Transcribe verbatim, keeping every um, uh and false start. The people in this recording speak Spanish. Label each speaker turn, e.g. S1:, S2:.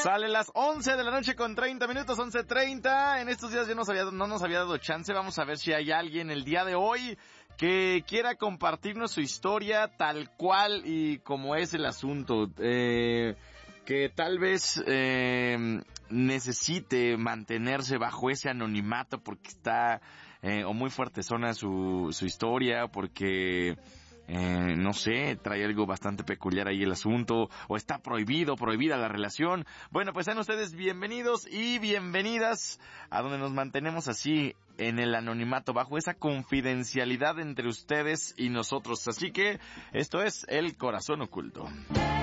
S1: Sale las once de la noche con treinta minutos, once treinta. En estos días ya nos había, no nos había dado chance. Vamos a ver si hay alguien el día de hoy que quiera compartirnos su historia tal cual y como es el asunto. Eh, que tal vez eh, necesite mantenerse bajo ese anonimato porque está eh, o muy fuertezona su, su historia, porque... Eh, no sé, trae algo bastante peculiar ahí el asunto, o está prohibido, prohibida la relación. Bueno, pues sean ustedes bienvenidos y bienvenidas a donde nos mantenemos así en el anonimato, bajo esa confidencialidad entre ustedes y nosotros. Así que esto es El Corazón Oculto.